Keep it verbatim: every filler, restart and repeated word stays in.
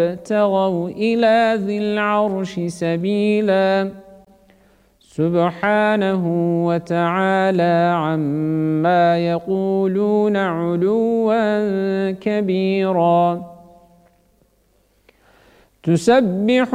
ابتغوا إلى ذي العرش سبيلا سبحانه وتعالى عما يقولون علوا كبيرا. تسبح